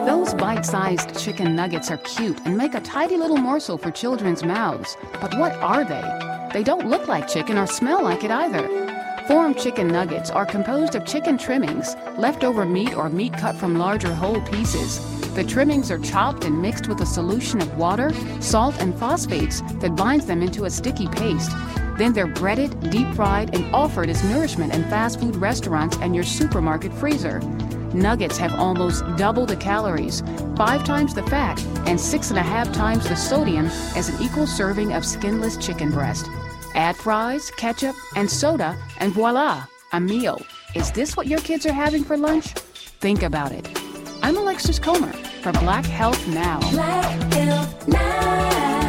Those bite-sized chicken nuggets are cute and make a tidy little morsel for children's mouths. But what are they? They don't look like chicken or smell like it either. Forum chicken nuggets are composed of chicken trimmings, leftover meat or meat cut from larger whole pieces. The trimmings are chopped and mixed with a solution of water, salt, and phosphates that binds them into a sticky paste. Then they're breaded, deep-fried, and offered as nourishment in fast food restaurants and your supermarket freezer. Nuggets have almost double the calories, 5 times the fat, and 6.5 times the sodium as an equal serving of skinless chicken breast. Add fries, ketchup, and soda, and voila, a meal. Is this what your kids are having for lunch? Think about it. I'm Alexis Comer for Black Health Now. Black Health Now.